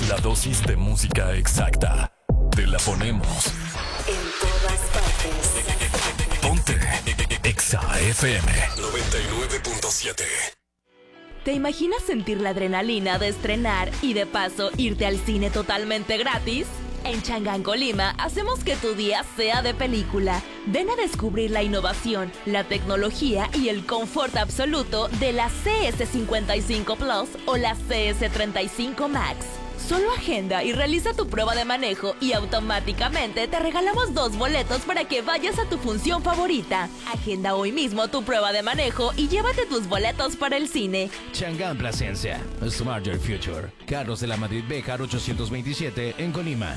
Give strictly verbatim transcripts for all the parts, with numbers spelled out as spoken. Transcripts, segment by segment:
La dosis de música exacta. Te la ponemos. En todas partes. Ponte Exa F M noventa y nueve punto siete. ¿Te imaginas sentir la adrenalina de estrenar y de paso irte al cine totalmente gratis? En Chang'an Colima hacemos que tu día sea de película. Ven a descubrir la innovación, la tecnología y el confort absoluto de la C S cincuenta y cinco Plus o la C S treinta y cinco Max. Solo agenda y realiza tu prueba de manejo y automáticamente te regalamos dos boletos para que vayas a tu función favorita. Agenda hoy mismo tu prueba de manejo y llévate tus boletos para el cine. Chang'an Plasencia, A Smarter Future. Carros de la Madrid Béjar ochocientos veintisiete en Colima.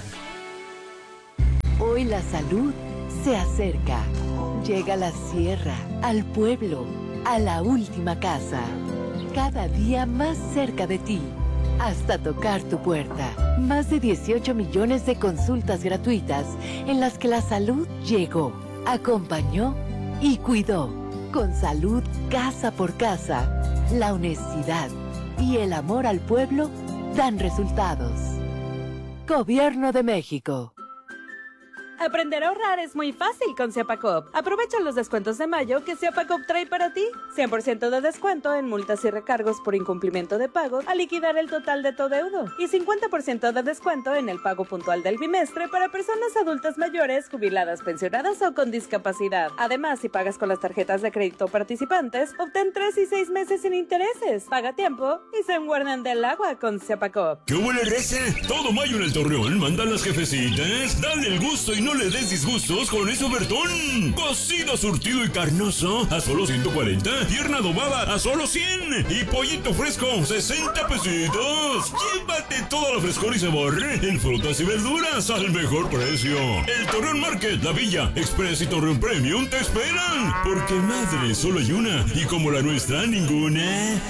Hoy la salud se acerca. Llega a la sierra, al pueblo, a la última casa. Cada día más cerca de ti. Hasta tocar tu puerta. Más de dieciocho millones de consultas gratuitas en las que la salud llegó, acompañó y cuidó. Con salud casa por casa, la honestidad y el amor al pueblo dan resultados. Gobierno de México. Aprender a ahorrar es muy fácil con Ciapacop. Aprovecha los descuentos de mayo que Ciapacop trae para ti. cien por ciento de descuento en multas y recargos por incumplimiento de pagos al liquidar el total de tu adeudo. Y cincuenta por ciento de descuento en el pago puntual del bimestre para personas adultas mayores, jubiladas, pensionadas o con discapacidad. Además, si pagas con las tarjetas de crédito participantes, obtén tres y seis meses sin intereses. Paga a tiempo y se guardan del agua con Ciapacop. ¡Qué buena raza! Todo mayo en el Torreón mandan las jefecitas. Dale el gusto y no le des disgustos con ese ofertón. Cocido, surtido y carnoso a solo ciento cuarenta. Pierna adobada a solo cien. Y pollito fresco, sesenta pesitos. Llévate todo lo frescor y sabor en frutas y verduras al mejor precio. El Torreón Market, La Villa, Express y Torreón Premium te esperan. Porque madre solo hay una y como la nuestra ninguna.